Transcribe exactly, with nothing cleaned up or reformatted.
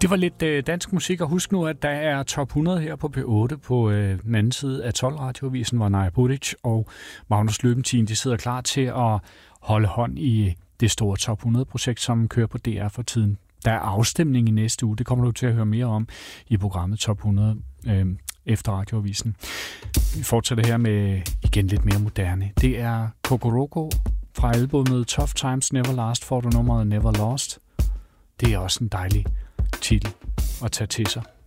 Det var lidt øh, dansk musik, og husk nu, at der er top hundrede her på P otte på øh, den anden side af tolv radioavisen, hvor Naja Budic og Magnus Løbentin, de sidder klar til at holde hånd i det store top hundrede-projekt, som kører på D R for tiden. Der er afstemning i næste uge, det kommer du til at høre mere om i programmet Top hundrede øh, efter radioavisen. Vi fortsætter her med igen lidt mere moderne. Det er Kokoroko fra albumet Tough Times Never Last, får du nummeret Never Lost. Det er også en dejlig titel at tage til sig.